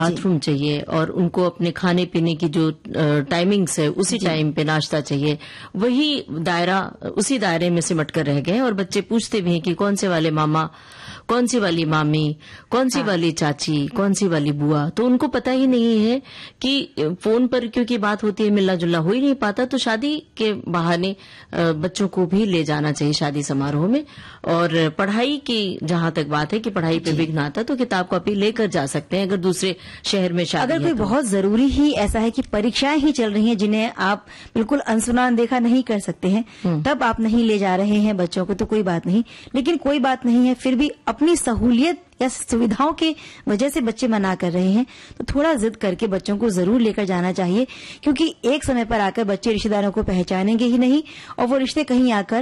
Bathroom चाहिए और उनको अपने खाने पीने की जो टाइमिंग्स है उसी टाइम पे नाश्ता चाहिए, वही दायरा उसी दायरे में सिमट कर रह गए और बच्चे पूछते भी हैं कि कौन से वाले मामा, कौन सी वाली मामी, कौन सी वाली चाची, कौन सी वाली बुआ। तो उनको पता ही नहीं है कि फोन पर क्योंकि बात होती है, मिलना जुलना हो ही नहीं पाता। तो शादी के बहाने बच्चों को भी ले जाना चाहिए शादी समारोह में। और पढ़ाई की जहां तक बात है कि पढ़ाई पे विघ्न आता तो किताब कॉपी लेकर जा सकते हैं अगर दूसरे शहर में शादी अगर कोई बहुत जरूरी ही ऐसा है कि परीक्षाएं ही चल रही हैं जिन्हें आप बिल्कुल अनसुना अनदेखा नहीं कर सकते हैं, तब आप नहीं ले जा रहे हैं बच्चों को तो कोई बात नहीं। लेकिन कोई बात नहीं है, फिर भी अपनी सहूलियत या सुविधाओं के वजह से बच्चे मना कर रहे हैं तो थोड़ा जिद करके बच्चों को जरूर लेकर जाना चाहिए, क्योंकि एक समय पर आकर बच्चे रिश्तेदारों को पहचानेंगे ही नहीं और वो रिश्ते कहीं आकर